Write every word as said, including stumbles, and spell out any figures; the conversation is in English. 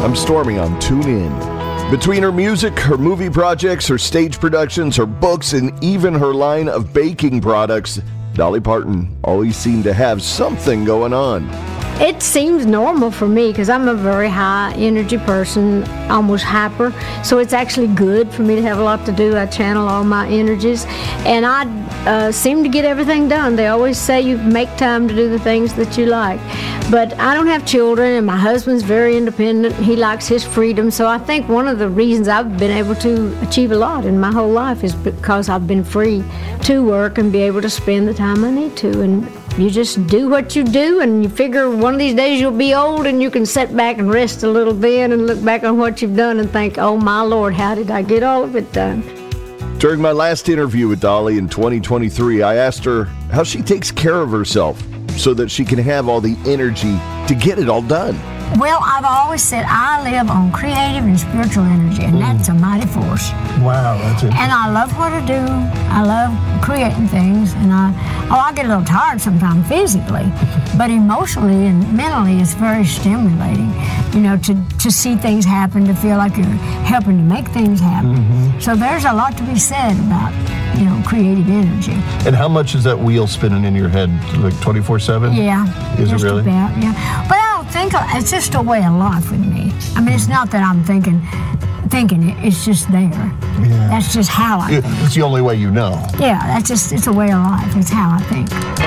I'm Stormy on Tune In. Between her music, her movie projects, her stage productions, her books, and even her line of baking products, Dolly Parton always seemed to have something going on. It seems normal for me because I'm a very high energy person, almost hyper. So it's actually good for me to have a lot to do. I channel all my energies, and I uh, seem to get everything done. They always say you make time to do the things that you like. But I don't have children, and my husband's very independent. He likes his freedom. So I think one of the reasons I've been able to achieve a lot in my whole life is because I've been free to work and be able to spend the time I need to. And you just do what you do, and you figure one of these days you'll be old and you can sit back and rest a little bit and look back on what you've done and think, oh my Lord, how did I get all of it done? During my last interview with Dolly in twenty twenty-three, I asked her how she takes care of herself so that she can have all the energy to get it all done. Well, I've always said I live on creative and spiritual energy, and mm. that's a mighty force. Wow, that's it. And I love what I do. I love creating things, and I, oh, I get a little tired sometimes physically, but emotionally and mentally it's very stimulating, you know, to, to see things happen, to feel like you're helping to make things happen. Mm-hmm. So there's a lot to be said about, you know, creative energy. And how much is that wheel spinning in your head, like twenty-four seven? Yeah. Is it really? About, yeah. But I don't think, it's just a way of life with me. I mean, it's not that I'm thinking, thinking it, it's just there. Yeah. That's just how I think. It's the only way you know. Yeah, that's just, it's a way of life. It's how I think.